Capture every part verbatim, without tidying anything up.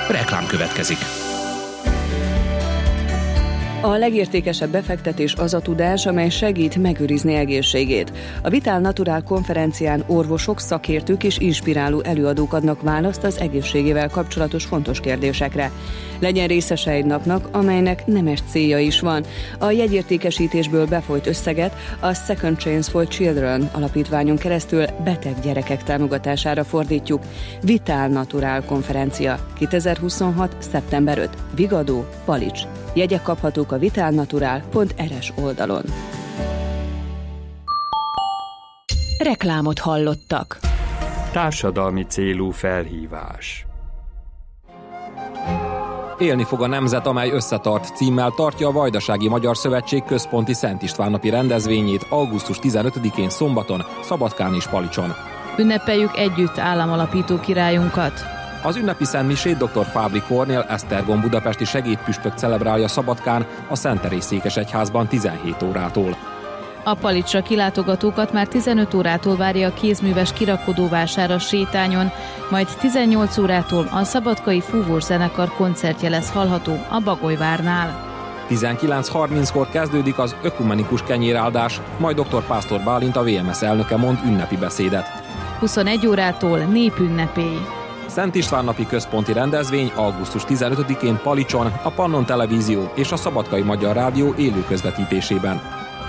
Reklám következik. A legértékesebb befektetés az a tudás, amely segít megőrizni egészségét. A Vital Natural konferencián orvosok, szakértők és inspiráló előadók adnak választ az egészségével kapcsolatos fontos kérdésekre. Legyen részese egy napnak, amelynek nemes célja is van. A jegyértékesítésből befolyt összeget a Second Chance for Children alapítványon keresztül beteg gyerekek támogatására fordítjuk. Vital Natural konferencia kétezer-huszonhat. szeptember ötödike. Vigadó, Palics. Jegyek kaphatók a vitalnatural pont er es oldalon. Reklámot hallottak. Társadalmi célú felhívás. Élni fog a nemzet, amely összetart címmel tartja a Vajdasági Magyar Szövetség központi Szent István napi rendezvényét augusztus tizenötödikén szombaton, Szabadkán és Palicson. Ünnepeljük együtt államalapító királyunkat. Az ünnepi szentmisét dr. Fábri Kornél Esztergom budapesti segédpüspök celebrálja Szabadkán a Szent Teréz székesegyházban tizenhét órától. A Palicsra kilátogatókat már tizenöt órától várja a kézműves kirakodóvásár a sétányon, majd tizennyolc órától a szabadkai fúvós zenekar koncertje lesz hallható a Bagolyvárnál. tizenkilenc harminckor kezdődik az ökumenikus kenyéráldás, majd dr. Pásztor Bálint, a vé em es elnöke mond ünnepi beszédet. huszonegy órától népünnepély. Szent István napi központi rendezvény augusztus tizenötödikén Palicson, a Pannon Televízió és a Szabadkai Magyar Rádió élő közvetítésében.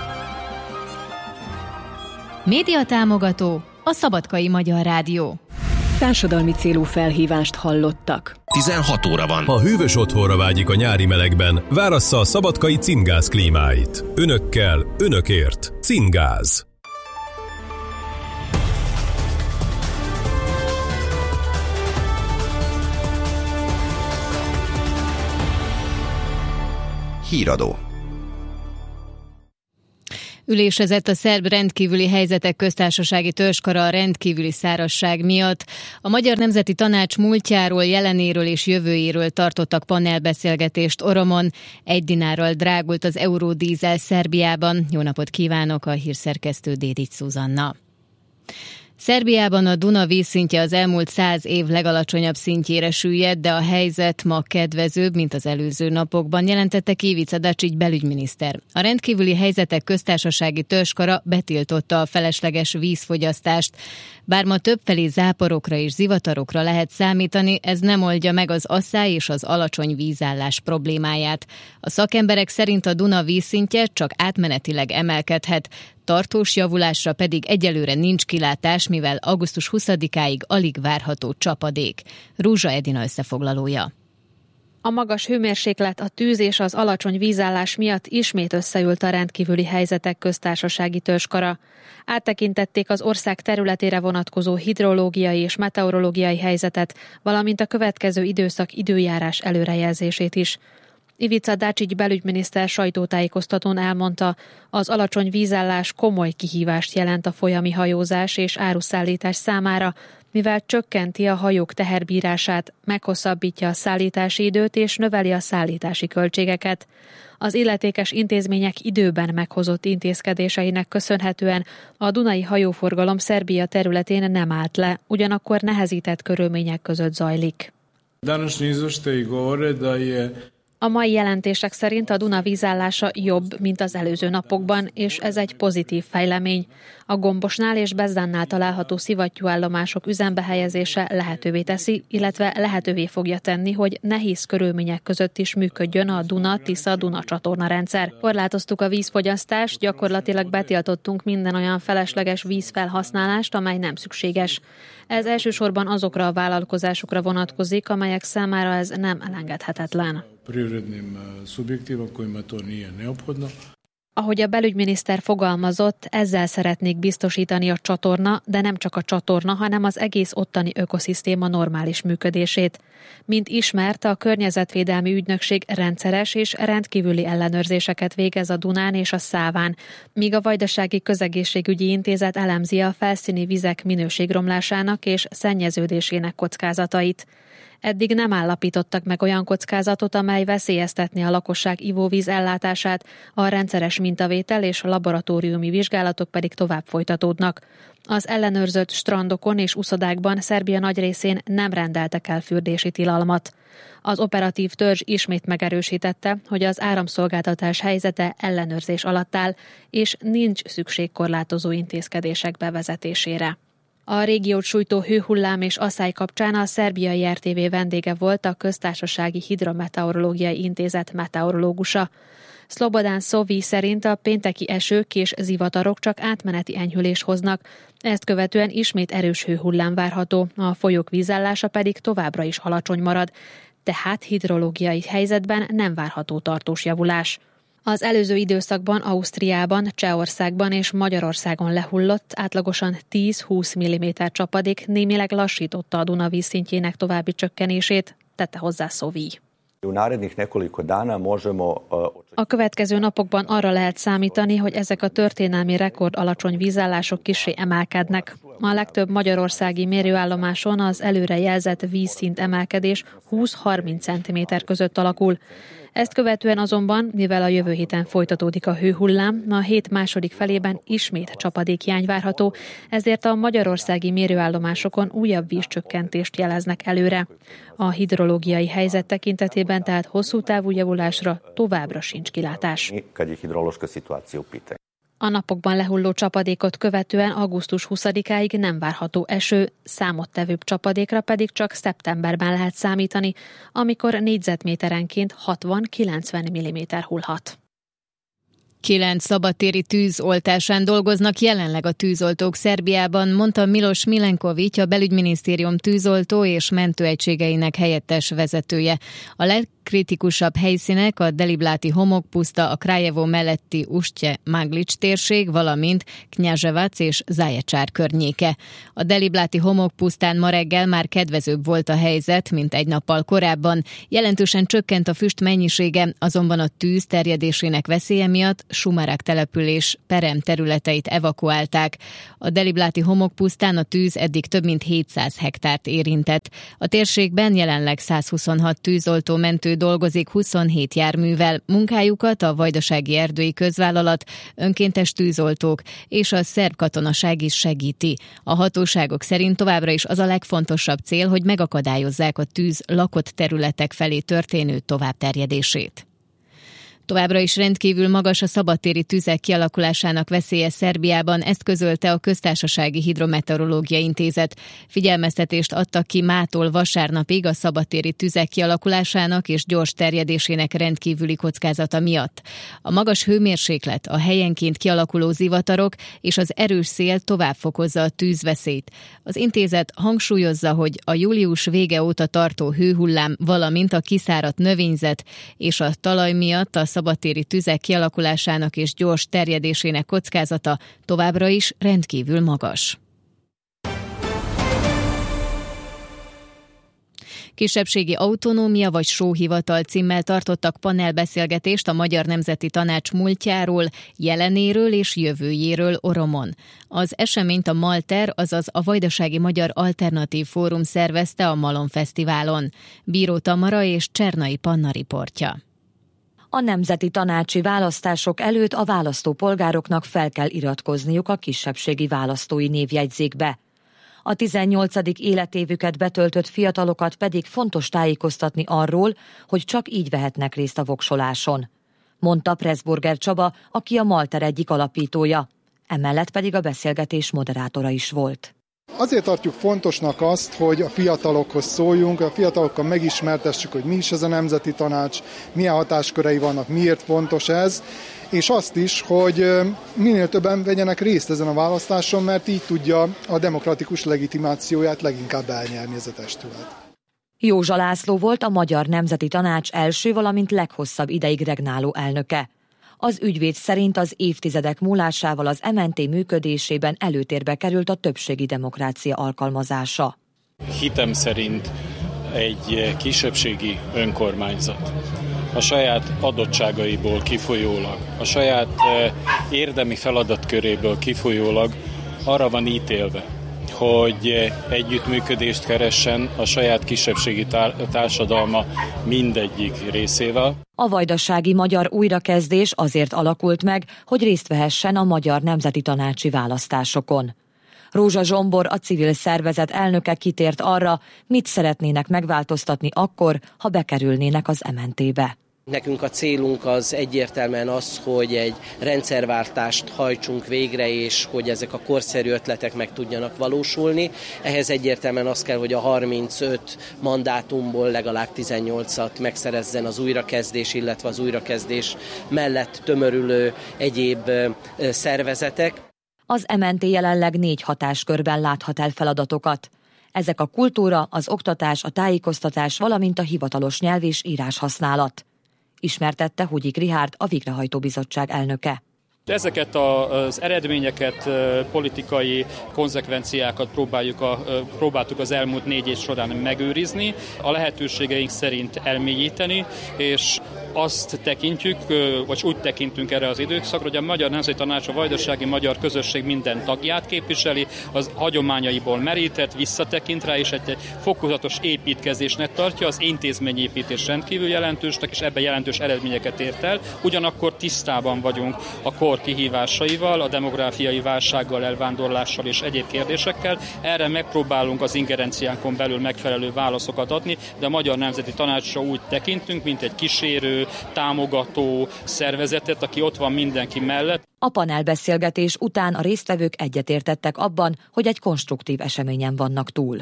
Média támogató a Szabadkai Magyar Rádió. Társadalmi célú felhívást hallottak. tizenhat óra van. Ha hűvös otthonra vágyik a nyári melegben, várassza a Szabadkai Cingáz klímáit. Önökkel, önökért. Cingáz. Híradó. Ülésezett a szerb rendkívüli helyzetek köztársasági törzskara a rendkívüli szárazság miatt. A Magyar Nemzeti Tanács múltjáról, jelenéről és jövőjéről tartottak panelbeszélgetést Oromon. Egy dinárral drágult az euródízel Szerbiában. Jó napot kívánok, a hírszerkesztő Dédics Szuzanna. Szerbiában a Duna vízszintje az elmúlt száz év legalacsonyabb szintjére süllyedt, de a helyzet ma kedvezőbb, mint az előző napokban, jelentette ki Ivica Dačić belügyminiszter. A rendkívüli helyzetek köztársasági törzskara betiltotta a felesleges vízfogyasztást. Bár ma többfelé záporokra és zivatarokra lehet számítani, ez nem oldja meg az asszály és az alacsony vízállás problémáját. A szakemberek szerint a Duna vízszintje csak átmenetileg emelkedhet, tartós javulásra pedig egyelőre nincs kilátás, mivel augusztus huszadikáig alig várható csapadék. Rúzsa Edina összefoglalója. A magas hőmérséklet, a tűz és az alacsony vízállás miatt ismét összeült a rendkívüli helyzetek köztársasági törzskara. Áttekintették az ország területére vonatkozó hidrológiai és meteorológiai helyzetet, valamint a következő időszak időjárás előrejelzését is. Ivica Dačić belügyminiszter sajtótájékoztatón elmondta, az alacsony vízállás komoly kihívást jelent a folyami hajózás és áruszállítás számára, mivel csökkenti a hajók teherbírását, meghosszabbítja a szállítási időt és növeli a szállítási költségeket. Az illetékes intézmények időben meghozott intézkedéseinek köszönhetően a dunai hajóforgalom Szerbia területén nem állt le, ugyanakkor nehezített körülmények között zajlik. A mai jelentések szerint a Duna vízállása jobb, mint az előző napokban, és ez egy pozitív fejlemény. A Gombosnál és Bezdannál található szivattyúállomások üzembe helyezése lehetővé teszi, illetve lehetővé fogja tenni, hogy nehéz körülmények között is működjön a Duna-Tisza-Duna csatornarendszer. Korlátoztuk a vízfogyasztást, gyakorlatilag betiltottunk minden olyan felesleges vízfelhasználást, amely nem szükséges. Ez elsősorban azokra a vállalkozásokra vonatkozik, amelyek számára ez nem elengedhetetlen. Ahogy a belügyminiszter fogalmazott, ezzel szeretnék biztosítani a csatorna, de nem csak a csatorna, hanem az egész ottani ökoszisztéma normális működését. Mint ismert, a Környezetvédelmi Ügynökség rendszeres és rendkívüli ellenőrzéseket végez a Dunán és a Száván, míg a Vajdasági Közegészségügyi Intézet elemzi a felszíni vizek minőségromlásának és szennyeződésének kockázatait. Eddig nem állapítottak meg olyan kockázatot, amely veszélyeztetné a lakosság ivóvíz ellátását, a rendszeres mintavétel és laboratóriumi vizsgálatok pedig tovább folytatódnak. Az ellenőrzött strandokon és uszodákban Szerbia nagy részén nem rendeltek el fürdési tilalmat. Az operatív törzs ismét megerősítette, hogy az áramszolgáltatás helyzete ellenőrzés alatt áll, és nincs szükség korlátozó intézkedések bevezetésére. A régiót sújtó hőhullám és asszály kapcsán a szerbiai er té vé vendége volt a Köztársasági Hidrometeorológiai Intézet meteorológusa. Szlobodán Szóvi szerint a pénteki esők és zivatarok csak átmeneti enyhülést hoznak, ezt követően ismét erős hőhullám várható, a folyók vízállása pedig továbbra is alacsony marad, tehát hidrológiai helyzetben nem várható tartós javulás. Az előző időszakban Ausztriában, Csehországban és Magyarországon lehullott átlagosan tíz-húsz milliméter csapadék némileg lassította a Duna vízszintjének további csökkenését, tette hozzá Szóvi. A következő napokban arra lehet számítani, hogy ezek a történelmi rekord alacsony vízállások kissé emelkednek. A legtöbb magyarországi mérőállomáson az előre jelzett vízszint emelkedés húsz-harminc centiméter között alakul. Ezt követően azonban, mivel a jövő héten folytatódik a hőhullám, a hét második felében ismét csapadékhiány várható, ezért a magyarországi mérőállomásokon újabb vízcsökkentést jeleznek előre. A hidrológiai helyzet tekintetében tehát hosszú távú javulásra továbbra sincs kilátás. A napokban lehulló csapadékot követően augusztus huszadikáig nem várható eső, számottevőbb csapadékra pedig csak szeptemberben lehet számítani, amikor négyzetméterenként hatvan-kilencven milliméter hullhat. Kilenc szabadtéri tűz oltásán dolgoznak jelenleg a tűzoltók Szerbiában, mondta Milos Milenković, a belügyminisztérium tűzoltó és mentőegységeinek helyettes vezetője. A legkritikusabb helyszínek a Delibláti homokpuszta, a Kraljevo melletti Ustje Maglic térség, valamint Knjaževac és Zaječar környéke. A Delibláti homokpusztán ma reggel már kedvezőbb volt a helyzet, mint egy nappal korábban. Jelentősen csökkent a füst mennyisége, azonban a tűz terjedésének veszélye miatt Sumarák település perem területeit evakuálták. A Delibláti homokpusztán a tűz eddig több mint hétszáz hektárt érintett. A térségben jelenleg százhuszonhat tűzoltó mentő dolgozik huszonhét járművel. Munkájukat a Vajdasági Erdői Közvállalat, önkéntes tűzoltók és a szerb katonaság is segíti. A hatóságok szerint továbbra is az a legfontosabb cél, hogy megakadályozzák a tűz lakott területek felé történő továbbterjedését. Továbbra is rendkívül magas a szabadtéri tüzek kialakulásának veszélye Szerbiában, ezt közölte a Köztársasági Hidrometeorológiai Intézet. Figyelmeztetést adtak ki mától vasárnapig a szabadtéri tüzek kialakulásának és gyors terjedésének rendkívüli kockázata miatt. A magas hőmérséklet, a helyenként kialakuló zivatarok és az erős szél tovább fokozza a tűzveszélyt. Az intézet hangsúlyozza, hogy a július vége óta tartó hőhullám, valamint a kiszáradt növényzet és a talaj miatt a szabadtéri tüzek kialakulásának és gyors terjedésének kockázata továbbra is rendkívül magas. Kisebbségi autonómia vagy sóhivatal címmel tartottak panelbeszélgetést a Magyar Nemzeti Tanács múltjáról, jelenéről és jövőjéről Oromon. Az eseményt a Malter, azaz a Vajdasági Magyar Alternatív Fórum szervezte a Malom Fesztiválon. Bíró Tamara és Csernai Panna riportja. A nemzeti tanácsi választások előtt a választópolgároknak fel kell iratkozniuk a kisebbségi választói névjegyzékbe. A tizennyolcadik életévüket betöltött fiatalokat pedig fontos tájékoztatni arról, hogy csak így vehetnek részt a voksoláson, mondta Pressburger Csaba, aki a Malter egyik alapítója. Emellett pedig a beszélgetés moderátora is volt. Azért tartjuk fontosnak azt, hogy a fiatalokhoz szóljunk, a fiatalokkal megismertessük, hogy mi is ez a Nemzeti Tanács, milyen hatáskörei vannak, miért fontos ez, és azt is, hogy minél többen vegyenek részt ezen a választáson, mert így tudja a demokratikus legitimációját leginkább elnyerni ez a testület. Józsa László volt a Magyar Nemzeti Tanács első, valamint leghosszabb ideig regnáló elnöke. Az ügyvéd szerint az évtizedek múlásával az em en té működésében előtérbe került a többségi demokrácia alkalmazása. Hitem szerint egy kisebbségi önkormányzat a saját adottságaiból kifolyólag, a saját érdemi feladatköréből kifolyólag arra van ítélve, hogy együttműködést keressen a saját kisebbségi társadalma mindegyik részével. A vajdasági magyar újrakezdés azért alakult meg, hogy részt vehessen a Magyar Nemzeti Tanácsi választásokon. Rózsa Zsombor, a civil szervezet elnöke kitért arra, mit szeretnének megváltoztatni akkor, ha bekerülnének az em en té-be. Nekünk a célunk az egyértelműen az, hogy egy rendszerváltást hajtsunk végre, és hogy ezek a korszerű ötletek meg tudjanak valósulni. Ehhez egyértelműen az kell, hogy a harmincöt mandátumból legalább tizennyolcat megszerezzen az újrakezdés, illetve az újrakezdés mellett tömörülő egyéb szervezetek. Az em en té jelenleg négy hatáskörben láthat el feladatokat. Ezek a kultúra, az oktatás, a tájékoztatás, valamint a hivatalos nyelv és íráshasználat. Ismertette Hugyik Richárd, a Végrehajtó Bizottság elnöke. Ezeket az eredményeket, politikai konzekvenciákat próbáljuk a, próbáltuk az elmúlt négy év során megőrizni, a lehetőségeink szerint elmélyíteni, és azt tekintjük, vagy úgy tekintünk erre az időszakra, hogy a Magyar Nemzeti Tanács a vajdasági magyar közösség minden tagját képviseli, az hagyományaiból merített, visszatekint rá, és egy fokozatos építkezésnek tartja, az intézményépítés rendkívül jelentősnek, és ebben jelentős eredményeket ért el. Ugyanakkor tisztában vagyunk a kor kihívásaival, a demográfiai válsággal, elvándorlással és egyéb kérdésekkel. Erre megpróbálunk az ingerenciánkon belül megfelelő válaszokat adni, de a Magyar Nemzeti Tanácsra úgy tekintünk, mint egy kísérő, támogató szervezetet, aki ott van mindenki mellett. A panelbeszélgetés után a résztvevők egyetértettek abban, hogy egy konstruktív eseményen vannak túl.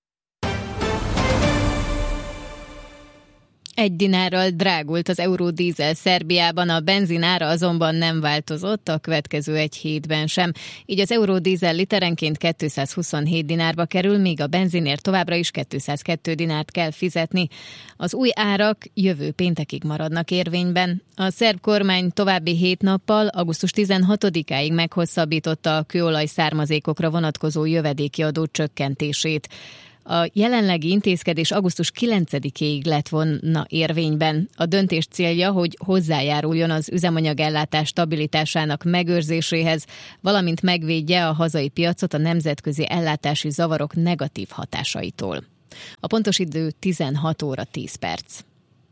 Egy dinárral drágult az eurodízel Szerbiában, a benzin ára azonban nem változott a következő egy hétben sem. Így az eurodízel literenként kétszázhuszonhét dinárba kerül, míg a benzinért továbbra is kétszázkettő dinárt kell fizetni. Az új árak jövő péntekig maradnak érvényben. A szerb kormány további hét nappal, augusztus tizenhatodikáig meghosszabbította a kőolaj származékokra vonatkozó jövedéki adó csökkentését. A jelenlegi intézkedés augusztus kilencedikéig lett volna érvényben. A döntés célja, hogy hozzájáruljon az üzemanyagellátás stabilitásának megőrzéséhez, valamint megvédje a hazai piacot a nemzetközi ellátási zavarok negatív hatásaitól. A pontos idő tizenhat óra tíz perc.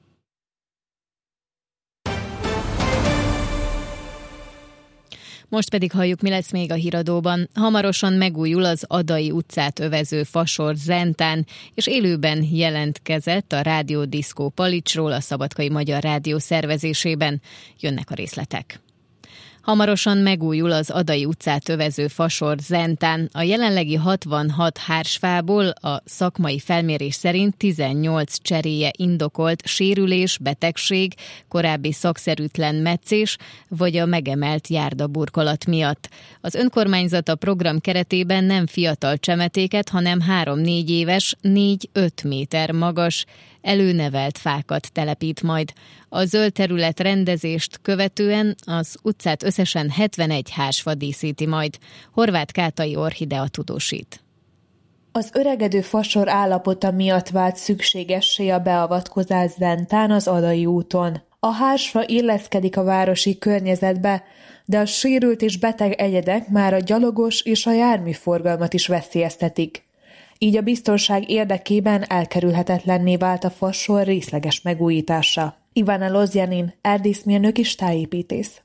Most pedig halljuk, mi lesz még a híradóban. Hamarosan megújul az Adai utcát övező fasor Zentán, és élőben jelentkezett a Rádió Diszkó Palicsról a Szabadkai Magyar Rádió szervezésében. Jönnek a részletek. Hamarosan megújul az Adai utcát övező fasor Zentán. A jelenlegi hatvanhat hársfából a szakmai felmérés szerint tizennyolc cseréje indokolt sérülés, betegség, korábbi szakszerűtlen metszés vagy a megemelt járdaburkolat miatt. Az önkormányzat a program keretében nem fiatal csemetéket, hanem három-négy éves, négy-öt méter magas előnevelt fákat telepít majd. A zöld terület rendezést követően az utcát összesen hetvenegy hársfa díszíti majd. Horváth Kátai Orhidea tudósít. Az öregedő fasor állapota miatt vált szükségessé a beavatkozás Zentán az Adai úton. A hársfa illeszkedik a városi környezetbe, de a sérült és beteg egyedek már a gyalogos és a járműforgalmat is veszélyeztetik. Így a biztonság érdekében elkerülhetetlenné vált a fasor részleges megújítása. Ivana Lozjanin, erdészmérnök és tájépítész.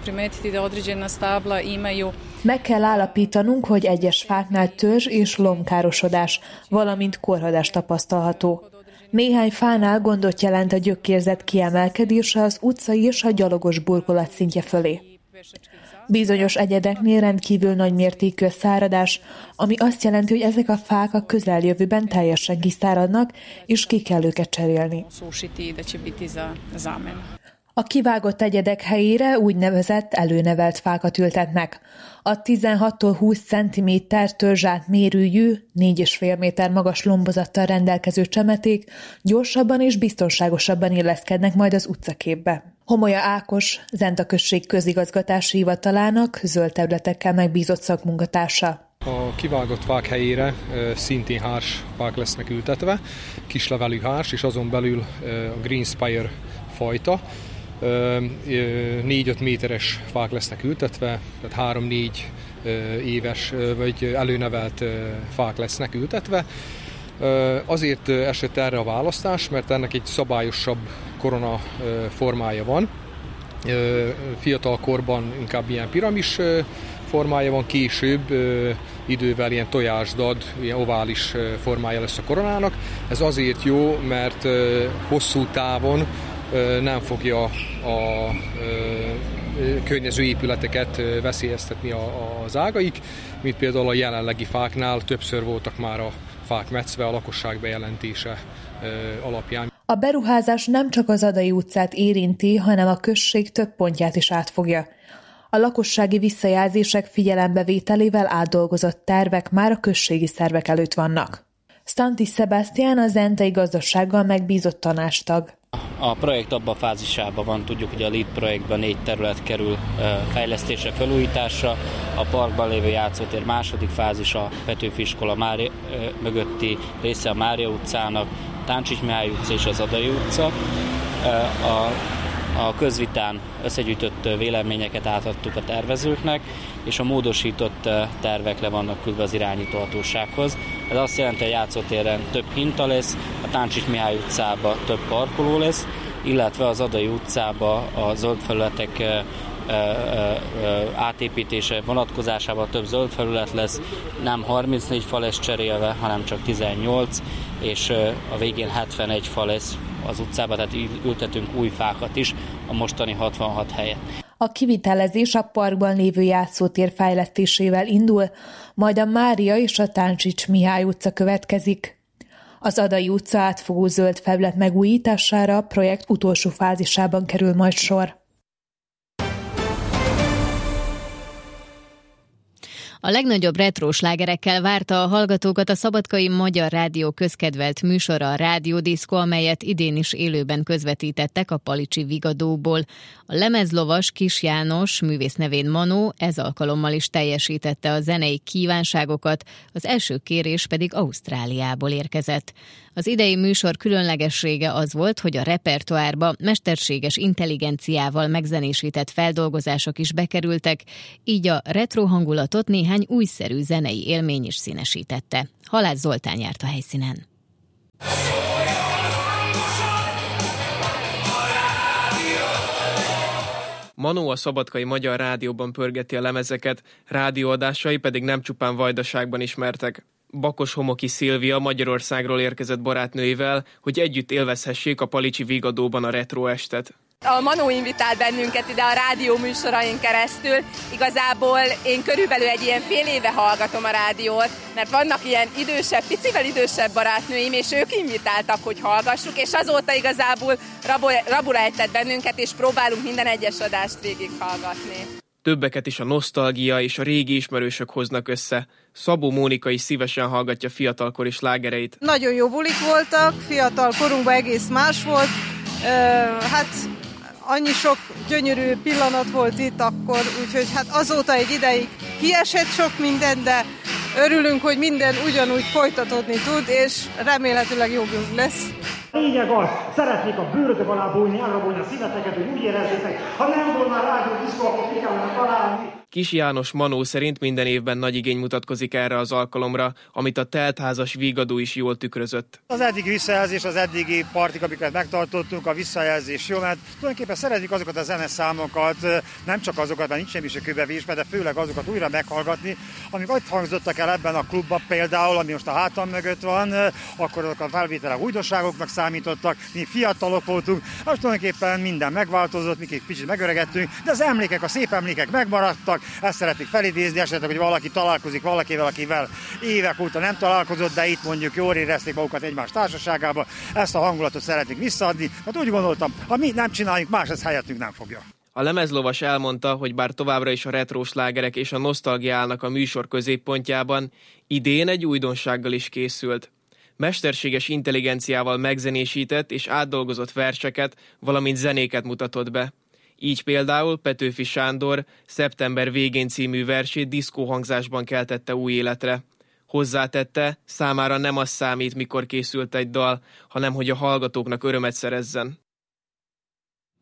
Meg kell állapítanunk, hogy egyes fáknál törzs és lombkárosodás, valamint korhadás tapasztalható. Néhány fánál gondot jelent a gyökérzet kiemelkedése az utcai és a gyalogos burkolat szintje fölé. Bizonyos egyedeknél rendkívül nagy mértékű a száradás, ami azt jelenti, hogy ezek a fák a közeljövőben teljesen kiszáradnak, és ki kell őket cserélni. A kivágott egyedek helyére úgynevezett előnevelt fákat ültetnek. A tizenhattól húsz centiméter törzsát mérőjű, négy és fél méter magas lombozattal rendelkező csemeték gyorsabban és biztonságosabban illeszkednek majd az utcaképbe. Homolya Ákos, Zenta község közigazgatási hivatalának zöld területekkel megbízott szakmunkatársa. A kivágott fák helyére szintén hárs fák lesznek ültetve, kislevelű hárs, és azon belül a Green Spire fajta. négy-öt méteres fák lesznek ültetve, tehát három-négy éves vagy előnevelt fák lesznek ültetve. Azért esett erre a választás, mert ennek egy szabályosabb korona formája van. Fiatal korban inkább ilyen piramis formája van, később idővel ilyen tojásdad, ilyen ovális formája lesz a koronának. Ez azért jó, mert hosszú távon nem fogja a környező épületeket veszélyeztetni az ágaik, mint például a jelenlegi fáknál többször voltak már a fák metszve a lakosság bejelentése alapján. A beruházás nem csak az Adai utcát érinti, hanem a község több pontját is átfogja. A lakossági visszajelzések figyelembevételével átdolgozott tervek már a községi szervek előtt vannak. Stantis Sebastian a zentei gazdasággal megbízott tanácstag. A projekt abban a fázisában van, tudjuk, hogy a LEED projektben négy terület kerül fejlesztésre, felújításra. A parkban lévő játszótér második fázis, a Petőfi iskola Mária, mögötti része a Mária utcának, Táncsics Mihály utca és az Adai utca. A, a közvitán összegyűjtött véleményeket átadtuk a tervezőknek, és a módosított tervek le vannak küldve az irányítóhatósághoz. Ez azt jelenti, hogy a játszótéren több hinta lesz, a Táncsics Mihály utcában több parkoló lesz, illetve az Adai utcában a zöld felületek átépítése vonatkozásában több zöld felület lesz, nem harmincnégy fa lesz cserélve, hanem csak tizennyolc, és a végén hetvenegy fa lesz az utcában, tehát ültetünk új fákat is a mostani hatvanhat helyett. A kivitelezés a parkban lévő játszótér fejlesztésével indul, majd a Mária és a Táncsics Mihály utca következik. Az Adai utca átfogó zöld felület megújítására a projekt utolsó fázisában kerül majd sor. A legnagyobb retro slágerekkel várta a hallgatókat a Szabadkai Magyar Rádió közkedvelt műsora, a Rádiódiszkó, amelyet idén is élőben közvetítettek a Palicsi Vigadóból. A lemezlovas Kis János, művész nevén Manó, ez alkalommal is teljesítette a zenei kívánságokat, az első kérés pedig Ausztráliából érkezett. Az idei műsor különlegessége az volt, hogy a repertoárba mesterséges intelligenciával megzenésített feldolgozások is bekerültek, így a retro hangulatot néhány újszerű zenei élmény is színesítette. Halász Zoltán járt a helyszínen. Manó a Szabadkai Magyar Rádióban pörgeti a lemezeket, rádióadásai pedig nem csupán Vajdaságban ismertek. Bakos Homoki Szilvia Magyarországról érkezett barátnőivel, hogy együtt élvezhessék a Palicsi Vigadóban a retro estet. A Manó invitált bennünket ide a rádió műsorain keresztül. Igazából én körülbelül egy ilyen fél éve hallgatom a rádiót, mert vannak ilyen idősebb, picivel idősebb barátnőim, és ők invitáltak, hogy hallgassuk, és azóta igazából rabula ejtett bennünket, és próbálunk minden egyes adást végighallgatni. Többeket is a nosztalgia és a régi ismerősök hoznak össze. Szabó Mónika is szívesen hallgatja fiatalkori slágereit. Nagyon jó bulik voltak, fiatal korunkban egész más volt. Hát annyi sok gyönyörű pillanat volt itt akkor, úgyhogy hát azóta egy ideig kiesett sok minden, de örülünk, hogy minden ugyanúgy folytatódni tud, és remélhetőleg jobbunk lesz. A lényeg az, szeretnék a bőrötök alá bújni, elrabolni a szíveteket, hogy úgy érezzétek, ha nem volna rádiódiszkó, akkor ki kellene találni. Kis János Manó szerint minden évben nagy igény mutatkozik erre az alkalomra, amit a teltházas Vigadó is jól tükrözött. Az eddigi visszajelzés, az eddigi partik, amiket megtartottunk, a visszajelzés jó, mert tulajdonképpen szeretjük azokat a zeneszámokat, nem csak azokat, mert nincs semmi se kőbevésbe, de főleg azokat újra meghallgatni, amik ott hangzottak el ebben a klubban például, ami most a hátam mögött van, akkor azok a felvételek újdonságoknak számítottak, mi fiatalok voltunk, most tulajdonképpen minden megváltozott, mi kicsit megöregettünk, de az emlékek, a szép emlékek megmaradtak. Ezt szeretnék felidézni, esetleg, hogy valaki találkozik valakivel, akivel évek óta nem találkozott, de itt mondjuk jól érezték magukat egymás társaságában. Ezt a hangulatot szeretnék visszaadni, mert úgy gondoltam, ha mi nem csináljuk, más ez helyettünk nem fogja. A lemezlovas elmondta, hogy bár továbbra is a retro slágerek és a nosztalgia állnak a műsor középpontjában, idén egy újdonsággal is készült. Mesterséges intelligenciával megzenésített és átdolgozott verseket, valamint zenéket mutatott be. Így például Petőfi Sándor Szeptember végén című versét diszkóhangzásban keltette új életre. Hozzátette, számára nem az számít, mikor készült egy dal, hanem hogy a hallgatóknak örömet szerezzen.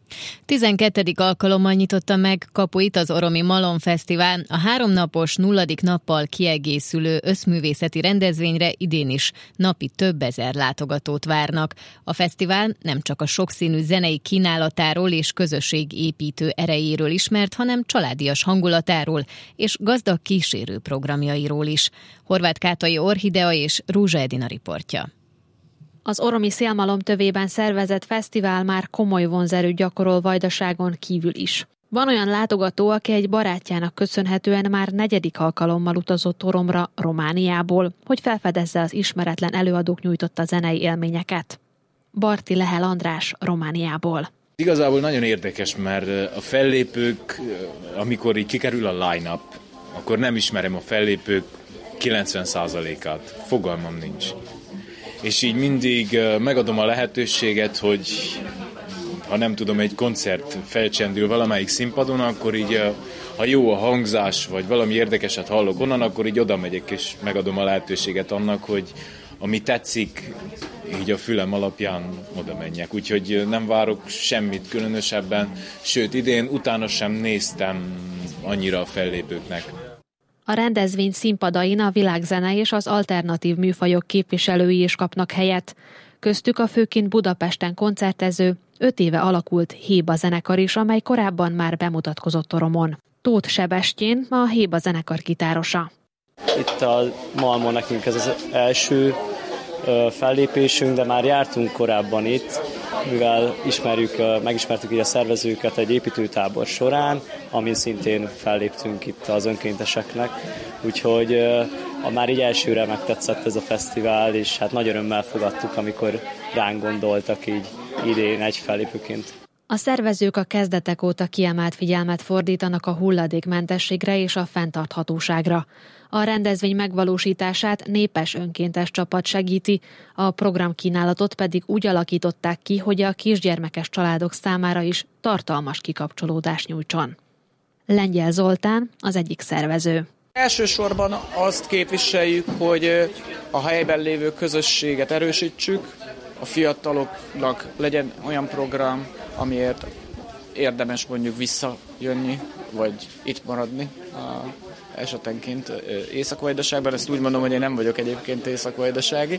tizenkettedik alkalommal nyitotta meg kapuit az Oromi Malom Fesztivál. A háromnapos, nulladik nappal kiegészülő összművészeti rendezvényre idén is napi több ezer látogatót várnak. A fesztivál nem csak a sokszínű zenei kínálatáról és közösségépítő erejéről ismert, hanem családias hangulatáról és gazdag kísérő programjairól is. Horváth Kátai Orhidea és Rúzsa Edina riportja. Az oromi szélmalom tövében szervezett fesztivál már komoly vonzerőt gyakorol Vajdaságon kívül is. Van olyan látogató, aki egy barátjának köszönhetően már negyedik alkalommal utazott Oromra Romániából, hogy felfedezze az ismeretlen előadók nyújtotta zenei élményeket. Barti Lehel András Romániából. Igazából nagyon érdekes, mert a fellépők, amikor így kikerül a line-up, akkor nem ismerem a fellépők kilencven százalékát. Fogalmam nincs. És így mindig megadom a lehetőséget, hogy ha nem tudom, egy koncert felcsendül valamelyik színpadon, akkor így ha jó a hangzás, vagy valami érdekeset hallok onnan, akkor így oda megyek, és megadom a lehetőséget annak, hogy ami tetszik, így a fülem alapján oda menjek. Úgyhogy nem várok semmit különösebben, sőt idén utána sem néztem annyira a fellépőknek. A rendezvény színpadain a világzene és az alternatív műfajok képviselői is kapnak helyet. Köztük a főként Budapesten koncertező, öt éve alakult Héba zenekar is, amely korábban már bemutatkozott Oromon. Tóth Sebestyén a Héba zenekar gitárosa. Itt a Malmon nekünk ez az első fellépésünk, de már jártunk korábban itt, mivel ismerjük, megismertük így a szervezőket egy építőtábor során, amin szintén felléptünk itt az önkénteseknek, úgyhogy a már így elsőre megtetszett ez a fesztivál, és hát nagy örömmel fogadtuk, amikor ránk gondoltak így idén egy fellépőként. A szervezők a kezdetek óta kiemelt figyelmet fordítanak a hulladékmentességre és a fenntarthatóságra. A rendezvény megvalósítását népes önkéntes csapat segíti, a programkínálatot pedig úgy alakították ki, hogy a kisgyermekes családok számára is tartalmas kikapcsolódást nyújtson. Lengyel Zoltán az egyik szervező. Elsősorban azt képviseljük, hogy a helyben lévő közösséget erősítsük, a fiataloknak legyen olyan program, amiért érdemes mondjuk visszajönni, vagy itt maradni a esetenként Észak-Vajdaságban. Ezt úgy mondom, hogy én nem vagyok egyébként észak-vajdasági.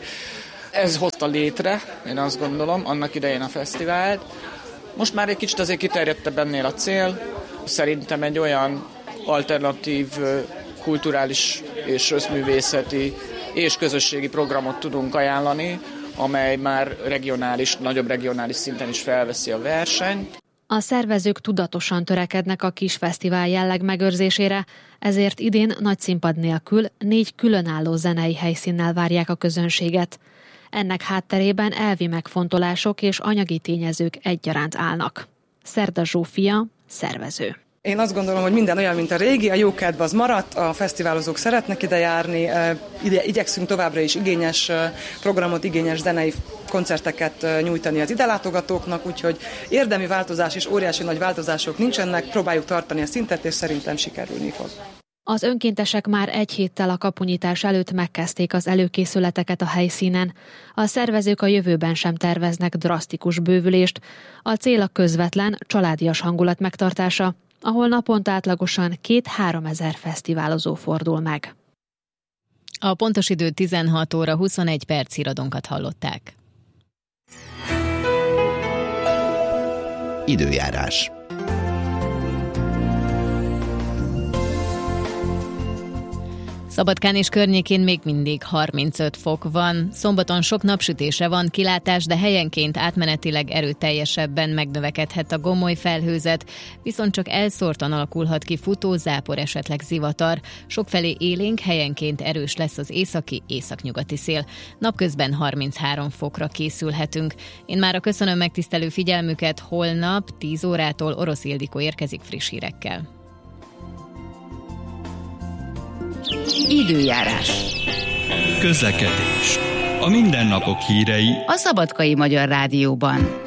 Ez hozta létre, én azt gondolom, annak idején a fesztivált. Most már egy kicsit azért kiterjedtebb ennél a cél. Szerintem egy olyan alternatív, kulturális és összművészeti és közösségi programot tudunk ajánlani, amely már regionális, nagyobb regionális szinten is felveszi a versenyt. A szervezők tudatosan törekednek a kis fesztivál jelleg megőrzésére, ezért idén nagy színpad nélkül négy különálló zenei helyszínnel várják a közönséget. Ennek hátterében elvi megfontolások és anyagi tényezők egyaránt állnak. Szerda Zsófia, szervező. Én azt gondolom, hogy minden olyan, mint a régi, a jókedv az maradt, a fesztiválozók szeretnek ide járni, ide igyekszünk továbbra is igényes programot, igényes zenei koncerteket nyújtani az idelátogatóknak, úgyhogy érdemi változás és óriási nagy változások nincsenek, próbáljuk tartani a szintet, és szerintem sikerülni fog. Az önkéntesek már egy héttel a kapunyitás előtt megkezdték az előkészületeket a helyszínen. A szervezők a jövőben sem terveznek drasztikus bővülést. A cél a közvetlen, családias hangulat megtartása, ahol naponta átlagosan két-három ezer fesztiválozó fordul meg. A pontos idő tizenhat óra huszonegy perc, híradónkat hallották. Időjárás. Szabadkán és környékén még mindig harmincöt fok van. Szombaton sok napsütésre van kilátás, de helyenként átmenetileg erőteljesebben megnövekedhet a gomoly felhőzet, viszont csak elszórtan alakulhat ki futó, zápor, esetleg zivatar. Sokfelé élénk, helyenként erős lesz az északi, északnyugati szél. Napközben harminchárom fokra készülhetünk. Én mára köszönöm megtisztelő figyelmüket, holnap tíz órától Orosz Ildikó érkezik friss hírekkel. Időjárás. Közlekedés. A mindennapok hírei a Szabadkai Magyar Rádióban.